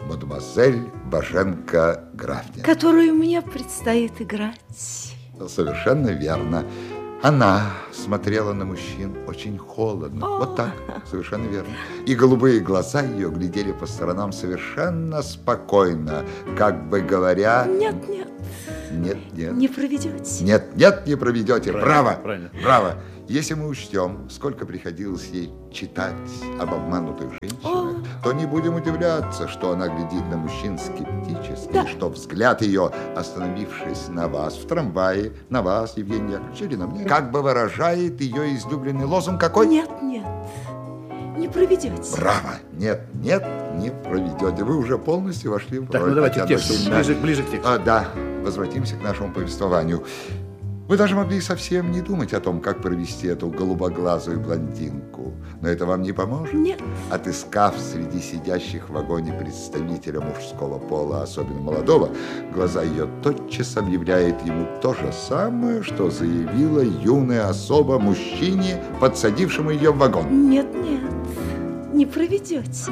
мадемуазель Боженко Графня. Которую мне предстоит играть. Совершенно верно. Она смотрела на мужчин очень холодно. Вот так, совершенно верно. И голубые глаза ее глядели по сторонам совершенно спокойно, как бы говоря... Нет, нет. Нет, нет. Не проведете. Нет, нет, не проведете. Правильно, Браво, правильно. браво. Если мы учтем, сколько приходилось ей читать об обманутых женщинах, то не будем удивляться, что она глядит на мужчин скептически, Да. и что взгляд ее, остановившись на вас в трамвае, на вас, Евгений Яковлевич, или на мне, как бы выражает ее излюбленный лозунг какой? Нет, нет. Не проведете. Браво! Нет, нет, не проведете. Вы уже полностью вошли в Так, роль ну давайте к Татьяны тексту, Васильевны. ближе к тексту. Да, возвратимся к нашему повествованию. Вы даже могли совсем не думать о том, как провести эту голубоглазую блондинку. Но это вам не поможет? Нет. Отыскав среди сидящих в вагоне представителя мужского пола, особенно молодого, глаза ее тотчас объявляют ему то же самое, что заявила юная особа мужчине, подсадившему ее в вагон. Нет, нет. Не проведете.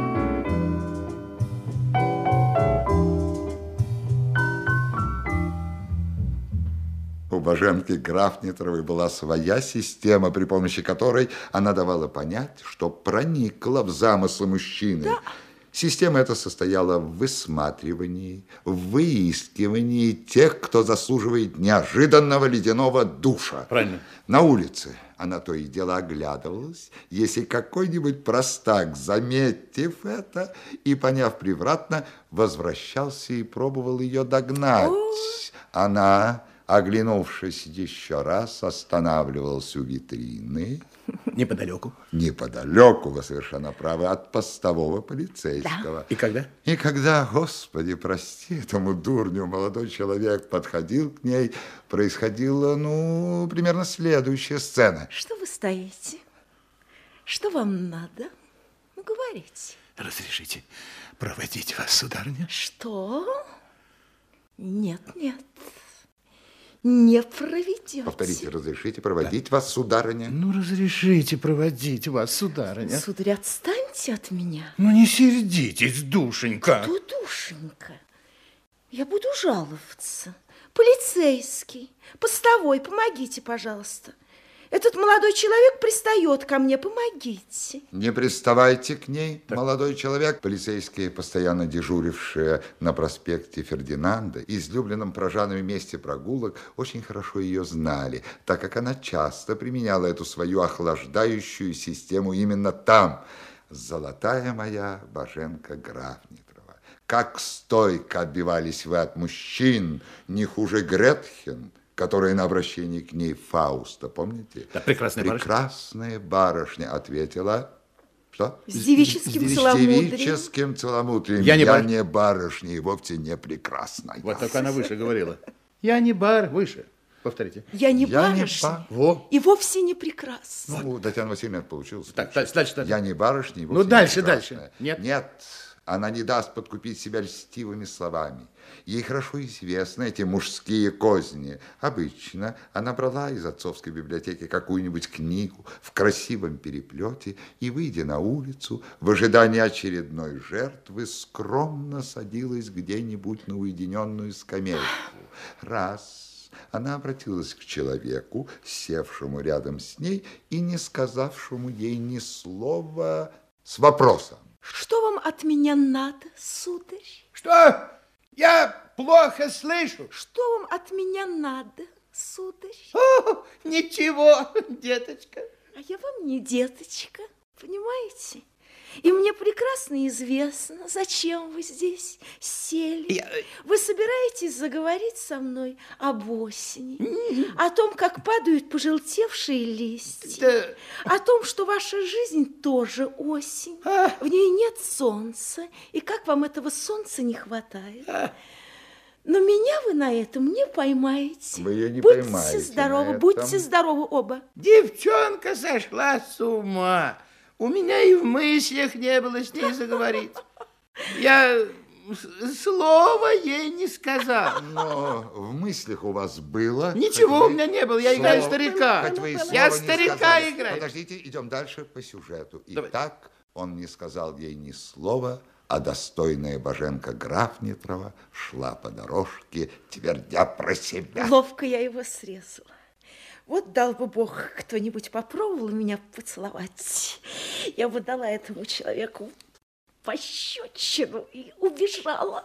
У Боженки Графнитровой была своя система, при помощи которой она давала понять, что проникла в замыслы мужчины. Да. Система эта состояла в высматривании, в выискивании тех, кто заслуживает неожиданного ледяного душа. Правильно. На улице она то и дело оглядывалась, если какой-нибудь простак, заметив это и поняв превратно, возвращался и пробовал ее догнать. Она, оглянувшись еще раз, останавливалась у витрины. Неподалеку. Неподалеку, вы совершенно правы, от постового полицейского. И когда? И когда, Господи, прости, этому дурню молодой человек подходил к ней, происходила, примерно следующая сцена. Что вы стоите? Что вам надо? Ну, говорите. Разрешите проводить вас, сударыня? Что? Нет, нет. Не проведете. Повторите, разрешите проводить вас, сударыня? Ну, разрешите проводить вас, сударыня. Сударь, отстаньте от меня. Ну, не сердитесь, душенька. Что, душенька? Я буду жаловаться. Полицейский, постовой, помогите, пожалуйста. Этот молодой человек пристает ко мне, помогите. Не приставайте к ней, молодой человек. Полицейские, постоянно дежурившие на проспекте Фердинанда, излюбленном прожанами месте прогулок, очень хорошо ее знали, так как она часто применяла эту свою охлаждающую систему именно там. Золотая моя Боженко Графнитрова, как стойко отбивались вы от мужчин, не хуже Гретхен, которая на обращении к ней Фауста, помните? Да, прекрасная барышня. Прекрасная барышня ответила, что? С девическим С целомудрием. девическим целомудрием. Я не не барышня и вовсе не прекрасная. Вот так она выше говорила. Я не бар, выше. Повторите. Я не Я не барышня Во. и вовсе не прекрасна. Татьяна Васильевна, это получилось. Так, дальше. Я не барышня и вовсе не дальше, прекрасная. дальше. Нет. Нет, она не даст подкупить себя льстивыми словами. Ей хорошо известны эти мужские козни. Обычно она брала из отцовской библиотеки какую-нибудь книгу в красивом переплете и, выйдя на улицу, в ожидании очередной жертвы, скромно садилась где-нибудь на уединенную скамейку. Раз она обратилась к человеку, севшему рядом с ней и не сказавшему ей ни слова, с вопросом. Что вам от меня надо, сударь? Что? Я плохо слышу. Что вам от меня надо, сударь? О, ничего, деточка. А я вам не деточка, понимаете? И мне прекрасно известно, зачем вы здесь сели. Вы собираетесь заговорить со мной об осени, о том, как падают пожелтевшие листья, о том, что ваша жизнь тоже осень, в ней нет солнца, и как вам этого солнца не хватает. Но меня вы на этом не поймаете. Вы ее не будьте поймаете здоровы, на этом. будьте здоровы оба. Девчонка сошла с ума. У меня и в мыслях не было с ней заговорить. Я слова ей не сказал. Но в мыслях у вас было... Ничего у меня не было, я играю Слово- старика. хоть вы и слова Я не старика сказали. играю. Подождите, идем дальше по сюжету. Давай. Итак, он не сказал ей ни слова, А достойная Боженка Графнитрова шла по дорожке, твердя про себя. Ловко я его срезала. Вот дал бы Бог, кто-нибудь попробовал меня поцеловать. Я бы дала этому человеку пощечину и убежала.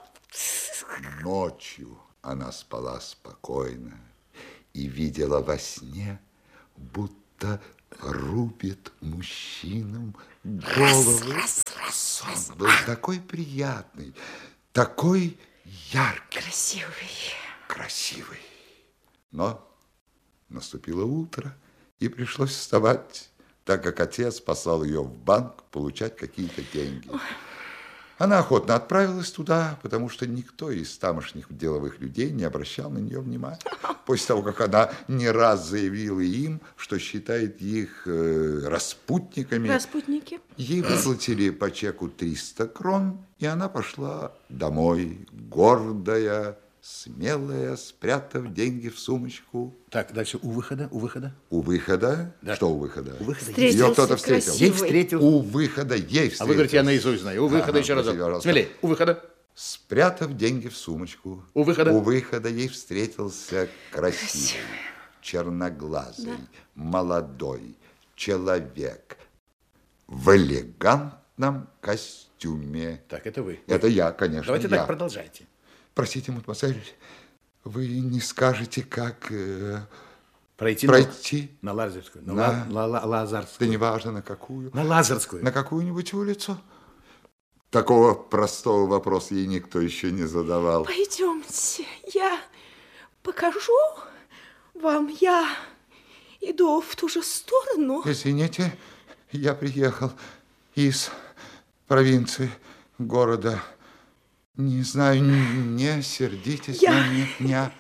Ночью она спала спокойно и видела во сне, будто рубит мужчинам головы. Сон был такой приятный, такой яркий. Красивый. Но наступило утро, и пришлось вставать, так как отец послал ее в банк получать какие-то деньги. Она охотно отправилась туда, потому что никто из тамошних деловых людей не обращал на нее внимания. После того, как она не раз заявила им, что считает их распутниками. Распутники? Ей выплатили по чеку 300 крон, и она пошла домой, гордая, смелая, спрятав деньги в сумочку. Так, дальше у выхода. У выхода? Да. Что у выхода? У выхода. Ее кто-то встретил. Красивый. Ей встретил. У выхода ей встретил. А вы говорите, я наизусть знаю. У выхода еще простите, разок. пожалуйста. Смелей. У выхода. Спрятав деньги в сумочку. У выхода. У выхода ей встретился красивый, черноглазый, молодой человек в элегантном костюме. Так, это вы. Это я, конечно, Давайте я. так, продолжайте. Простите, мадемуазель, вы не скажете, как Пройти на Лазарскую. На- Лазарскую. да неважно на какую, На Лазарскую. на какую-нибудь улицу? Такого простого вопроса ей никто еще не задавал. Пойдемте, я покажу вам. Я иду в ту же сторону. Извините, я приехал из провинции города. Не знаю, не сердитесь на меня.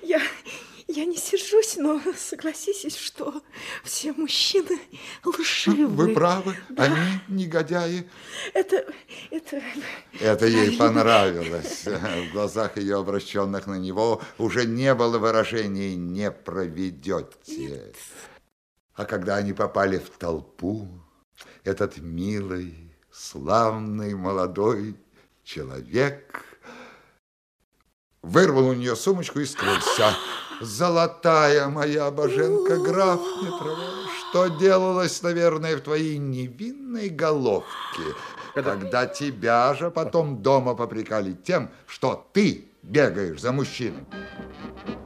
Я не сержусь, но согласитесь, что все мужчины лживы. Вы правы, они негодяи. Это ей понравилось. В глазах ее, обращенных на него, уже не было выражения «не проведете». Нет. А когда они попали в толпу, этот милый, славный, молодой человек вырвал у нее сумочку и скрылся. Золотая моя Боженка Графнитрова, что делалось, наверное, в твоей невинной головке, когда тебя же потом дома попрекали тем, что ты бегаешь за мужчиной?